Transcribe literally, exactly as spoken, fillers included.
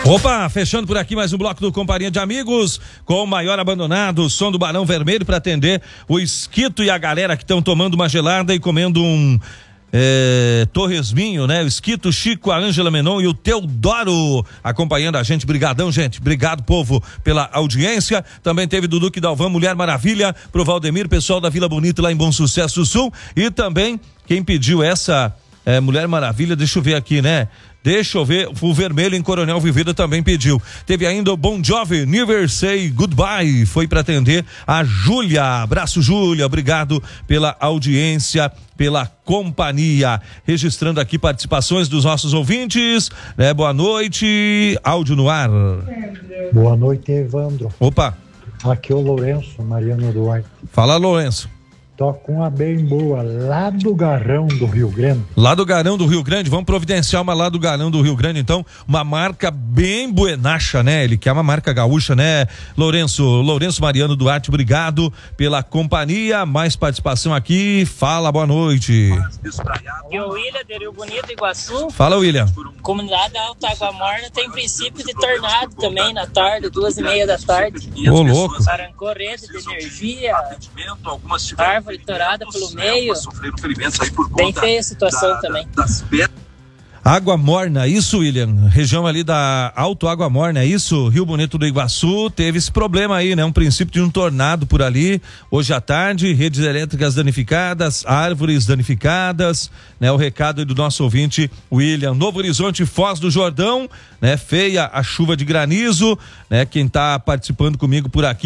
Opa, fechando por aqui mais um bloco do Companhia de Amigos, com o maior abandonado, o som do Barão Vermelho para atender o Esquito e a galera que estão tomando uma gelada e comendo um é, torresminho, né? O Esquito, Chico, a Ângela Menon e o Teodoro acompanhando a gente. Brigadão, gente. Obrigado, povo, pela audiência. Também teve Dudu que Dalvan, Mulher Maravilha, pro Valdemir, pessoal da Vila Bonita lá em Bom Sucesso do Sul. E também quem pediu essa é, Mulher Maravilha, deixa eu ver aqui, né? Deixa eu ver, o Vermelho em Coronel Vivida também pediu. Teve ainda o Bon Jovi, Never Say Goodbye, foi para atender a Júlia. Abraço, Júlia, obrigado pela audiência, pela companhia. Registrando aqui participações dos nossos ouvintes, né? Boa noite, áudio no ar. Boa noite, Evandro. Opa. Aqui é o Lourenço, Mariano Duarte. Fala, Lourenço. Toca uma bem boa, lá do Garrão do Rio Grande. Lá do Garão do Rio Grande, vamos providenciar uma lá do Garão do Rio Grande, então, uma marca bem buenacha, né? Ele quer uma marca gaúcha, né? Lourenço, Lourenço Mariano Duarte, obrigado pela companhia, mais participação aqui, fala, boa noite. E o William, de Rio Bonito, Iguaçu. Fala, William. Comunidade Alta Água Morna tem princípio de tornado também na tarde, duas e meia da tarde. Ô, louco. Arrancou rede de energia, árvore torada pelo meio. Bem feia a situação também. Água Morna, isso, William? Região ali da Alto Água Morna, é isso? Rio Bonito do Iguaçu, teve esse problema aí, né? Um princípio de um tornado por ali, hoje à tarde, redes elétricas danificadas, árvores danificadas, né? O recado aí do nosso ouvinte, William. Novo Horizonte, Foz do Jordão, né? Feia a chuva de granizo, né? Quem tá participando comigo por aqui